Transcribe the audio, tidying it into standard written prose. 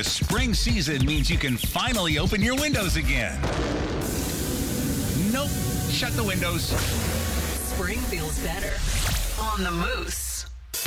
The spring season means you can finally open your windows again. Nope. Shut the windows. Spring feels better on the Moose.